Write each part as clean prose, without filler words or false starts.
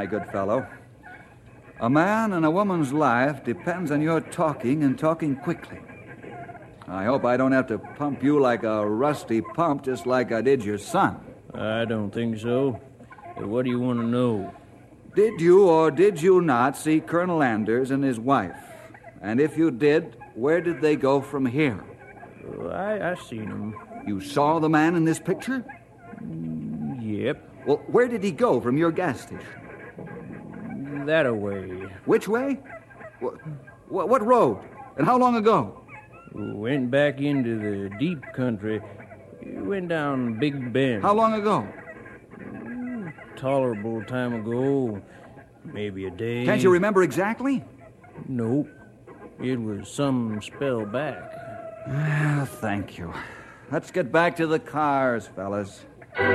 My good fellow, a man and a woman's life depends on your talking and talking quickly. I hope I don't have to pump you like a rusty pump just like I did your son. I don't think so. What do you want to know? Did you or did you not see Colonel Anders and his wife? And if you did, where did they go from here? I seen him. You saw the man in this picture? Yep. Well, where did he go from your gas station? That-a-way. Which way? What road? And how long ago? Went back into the deep country. Went down Big Bend. How long ago? Tolerable time ago. Maybe a day. Can't you remember exactly? Nope. It was some spell back. Thank you. Let's get back to the cars, fellas.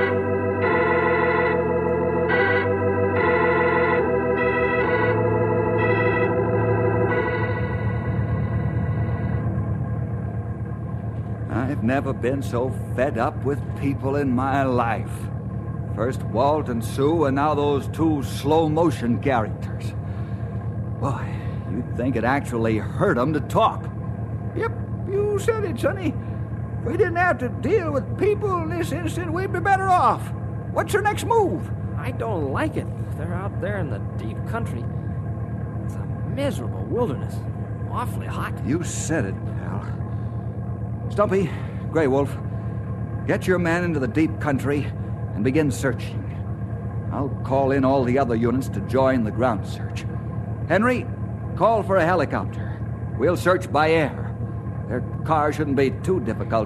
I've never been so fed up with people in my life. First Walt and Sue, and now those two slow-motion characters. Boy, you'd think it actually hurt them to talk. Yep, you said it, Sonny. If we didn't have to deal with people in this instant, we'd be better off. What's your next move? I don't like it. They're out there in the deep country. It's a miserable wilderness. Awfully hot. You said it, pal. Stumpy, Grey Wolf, get your men into the deep country and begin searching. I'll call in all the other units to join the ground search. Henry, call for a helicopter. We'll search by air. Their car shouldn't be too difficult